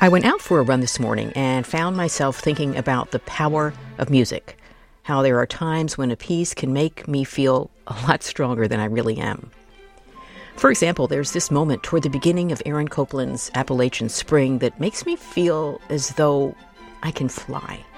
I went out for a run this morning and found myself thinking about the power of music, how there are times when a piece can make me feel a lot stronger than I really am. For example, there's this moment toward the beginning of Aaron Copland's Appalachian Spring that makes me feel as though I can fly.